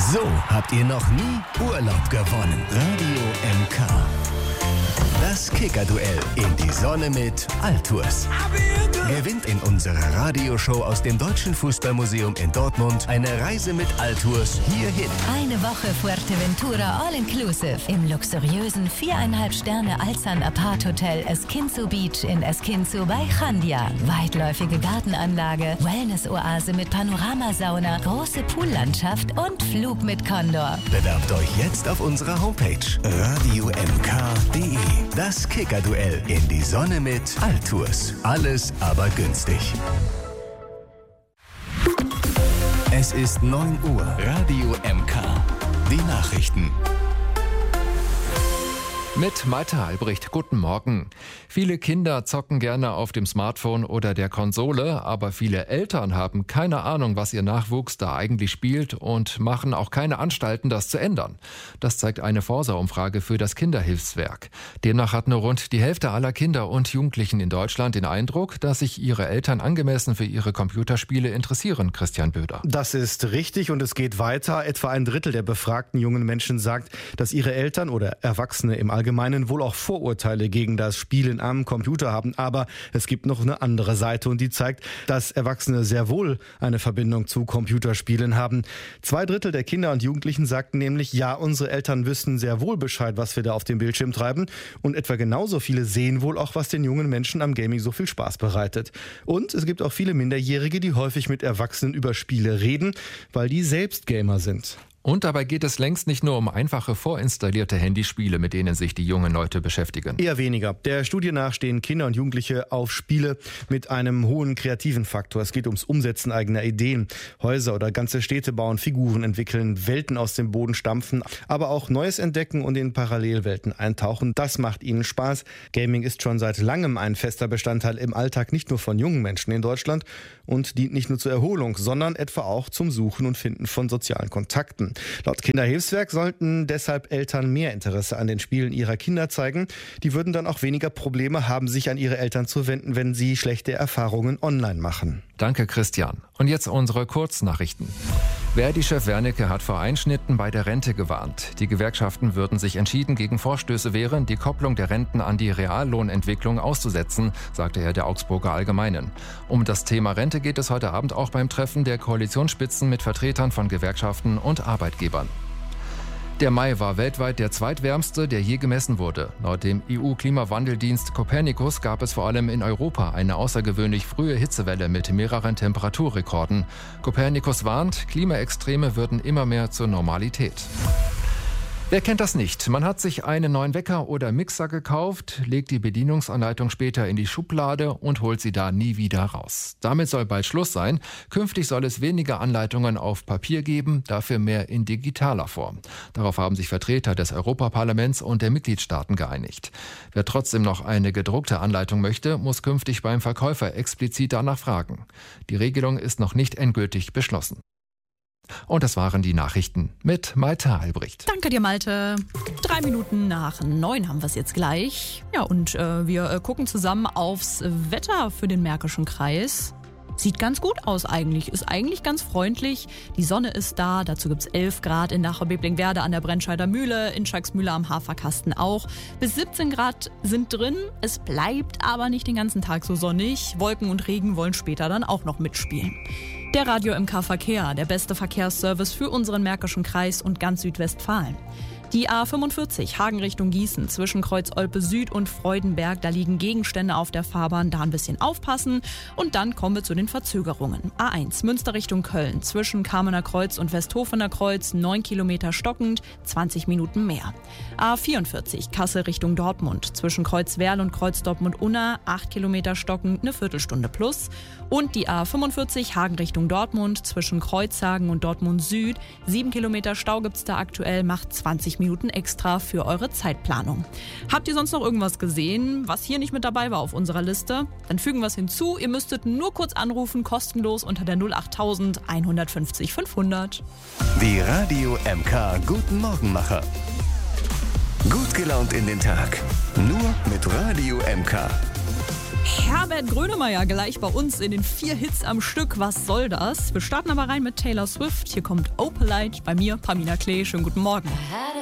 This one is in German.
So habt ihr noch nie Urlaub gewonnen. Radio MK. Das Kicker-Duell in die Sonne mit Altours. Gewinnt in unserer Radioshow aus dem Deutschen Fußballmuseum in Dortmund eine Reise mit Altours hierhin. Eine Woche Fuerteventura All-Inclusive im luxuriösen 4,5 Sterne Alzan Apart Hotel Esquinzo Beach in Esquinzo bei Chandia. Weitläufige Gartenanlage, Wellness-Oase mit Panoramasauna, große Poollandschaft und Flug mit Condor. Bewerbt euch jetzt auf unserer Homepage radiomk.de. Das Kicker-Duell in die Sonne mit Altours. Alles aber günstig. Es ist 9 Uhr. Radio MK. Die Nachrichten. Mit Malte Albrecht, guten Morgen. Viele Kinder zocken gerne auf dem Smartphone oder der Konsole, aber viele Eltern haben keine Ahnung, was ihr Nachwuchs da eigentlich spielt und machen auch keine Anstalten, das zu ändern. Das zeigt eine Forsa-Umfrage für das Kinderhilfswerk. Demnach hat nur rund die Hälfte aller Kinder und Jugendlichen in Deutschland den Eindruck, dass sich ihre Eltern angemessen für ihre Computerspiele interessieren. Christian Böder. Das ist richtig und es geht weiter. Etwa ein Drittel der befragten jungen Menschen sagt, dass ihre Eltern oder Erwachsene im Allgemeinen wohl auch Vorurteile gegen das Spielen am Computer haben. Aber es gibt noch eine andere Seite und die zeigt, dass Erwachsene sehr wohl eine Verbindung zu Computerspielen haben. 2 Drittel der Kinder und Jugendlichen sagten nämlich, ja, unsere Eltern wüssten sehr wohl Bescheid, was wir da auf dem Bildschirm treiben. Und etwa genauso viele sehen wohl auch, was den jungen Menschen am Gaming so viel Spaß bereitet. Und es gibt auch viele Minderjährige, die häufig mit Erwachsenen über Spiele reden, weil die selbst Gamer sind. Und dabei geht es längst nicht nur um einfache vorinstallierte Handyspiele, mit denen sich die jungen Leute beschäftigen. Eher weniger. Der Studie nach stehen Kinder und Jugendliche auf Spiele mit einem hohen kreativen Faktor. Es geht ums Umsetzen eigener Ideen. Häuser oder ganze Städte bauen, Figuren entwickeln, Welten aus dem Boden stampfen, aber auch Neues entdecken und in Parallelwelten eintauchen. Das macht ihnen Spaß. Gaming ist schon seit langem ein fester Bestandteil im Alltag, nicht nur von jungen Menschen in Deutschland und dient nicht nur zur Erholung, sondern etwa auch zum Suchen und Finden von sozialen Kontakten. Laut Kinderhilfswerk sollten deshalb Eltern mehr Interesse an den Spielen ihrer Kinder zeigen. Die würden dann auch weniger Probleme haben, sich an ihre Eltern zu wenden, wenn sie schlechte Erfahrungen online machen. Danke, Christian. Und jetzt unsere Kurznachrichten. Verdi-Chef Wernicke hat vor Einschnitten bei der Rente gewarnt. Die Gewerkschaften würden sich entschieden gegen Vorstöße wehren, die Kopplung der Renten an die Reallohnentwicklung auszusetzen, sagte er der Augsburger Allgemeinen. Um das Thema Rente geht es heute Abend auch beim Treffen der Koalitionsspitzen mit Vertretern von Gewerkschaften und Arbeitgebern. Der Mai war weltweit der zweitwärmste, der je gemessen wurde. Laut dem EU-Klimawandeldienst Copernicus gab es vor allem in Europa eine außergewöhnlich frühe Hitzewelle mit mehreren Temperaturrekorden. Copernicus warnt, Klimaextreme würden immer mehr zur Normalität. Wer kennt das nicht? Man hat sich einen neuen Wecker oder Mixer gekauft, legt die Bedienungsanleitung später in die Schublade und holt sie da nie wieder raus. Damit soll bald Schluss sein. Künftig soll es weniger Anleitungen auf Papier geben, dafür mehr in digitaler Form. Darauf haben sich Vertreter des Europaparlaments und der Mitgliedstaaten geeinigt. Wer trotzdem noch eine gedruckte Anleitung möchte, muss künftig beim Verkäufer explizit danach fragen. Die Regelung ist noch nicht endgültig beschlossen. Und das waren die Nachrichten mit Malte Albrecht. Danke dir, Malte. 3 Minuten nach 9 haben wir es jetzt gleich. Ja, und wir gucken zusammen aufs Wetter für den Märkischen Kreis. Sieht ganz gut aus eigentlich, ist eigentlich ganz freundlich. Die Sonne ist da, dazu gibt's 11 Grad in Dachau-Beblingwerde an der Brennscheider Mühle, in Schacksmühle am Haferkasten auch. Bis 17 Grad sind drin, es bleibt aber nicht den ganzen Tag so sonnig. Wolken und Regen wollen später dann auch noch mitspielen. Der Radio MK Verkehr, der beste Verkehrsservice für unseren Märkischen Kreis und ganz Südwestfalen. Die A45 Hagen Richtung Gießen zwischen Kreuz Olpe Süd und Freudenberg, da liegen Gegenstände auf der Fahrbahn, da ein bisschen aufpassen. Und dann kommen wir zu den Verzögerungen. A1 Münster Richtung Köln zwischen Kamener Kreuz und Westhofener Kreuz 9 Kilometer stockend, 20 Minuten mehr. A44 Kassel Richtung Dortmund zwischen Kreuz Werl und Kreuz Dortmund-Unna 8 Kilometer stockend, eine Viertelstunde plus. Und die A45 Hagen Richtung Dortmund zwischen Kreuzhagen und Dortmund Süd 7 Kilometer Stau gibt's da aktuell, macht 20 Minuten extra für eure Zeitplanung. Habt ihr sonst noch irgendwas gesehen, was hier nicht mit dabei war auf unserer Liste? Dann fügen wir es hinzu. Ihr müsstet nur kurz anrufen, kostenlos unter der 08000 150 500. Die Radio MK Guten Morgenmacher. Gut gelaunt in den Tag. Nur mit Radio MK. Herbert Grönemeyer gleich bei uns in den 4 Hits am Stück. Was soll das? Wir starten aber rein mit Taylor Swift. Hier kommt Opalite bei mir, Pamina Klee. Schönen guten Morgen.